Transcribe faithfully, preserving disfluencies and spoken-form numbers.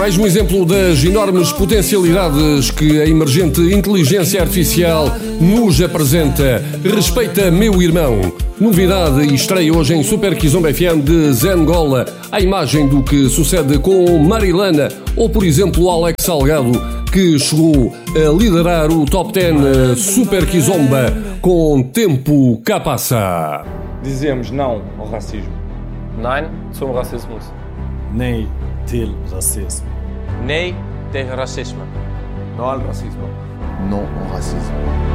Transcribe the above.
Mais um exemplo das enormes potencialidades que a emergente inteligência artificial nos apresenta. Respeita meu irmão. Novidade e estreia hoje em Super Kizomba F M de Zengola, à imagem do que sucede com Marilana ou, por exemplo, Alex Salgado, que chegou a liderar o Top dez Super Kizomba com Tempo que passa. Dizemos não ao racismo. Nein zum Rassismus. Nee til racismo. Nee tegen racisme. No al racismo. Non au racisme.